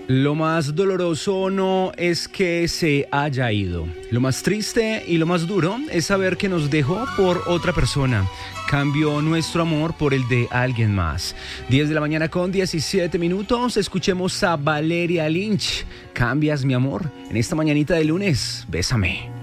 Lo más doloroso no es que se haya ido. Lo más triste y lo más duro es saber que nos dejó por otra persona. Cambió nuestro amor por el de alguien más. 10 de la mañana con 17 minutos. Escuchemos a Valeria Lynch. Cambias mi amor. En esta mañanita de lunes, bésame.